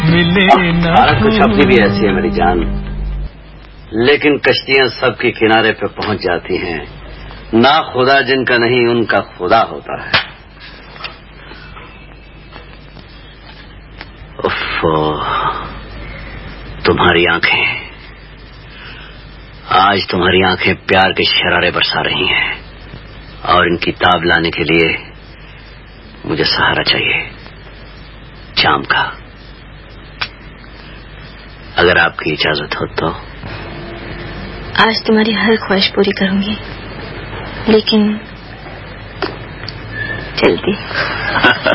भारत कुछ अपनी भी ऐसी है मेरी जान, लेकिन कश्तियां सबके किनारे पे पहुंच जाती हैं। ना खुदा जिनका नहीं उनका खुदा होता है। उफ़्फ़ो, तुम्हारी आंखें, आज तुम्हारी आंखें प्यार के शरारे बरसा रही हैं और इनकी ताब लाने के लिए मुझे सहारा चाहिए, चाम का। अगर आपकी इजाजत हो तो। आज तुम्हारी हर ख्वाहिश पूरी करूंगी, लेकिन जल्दी।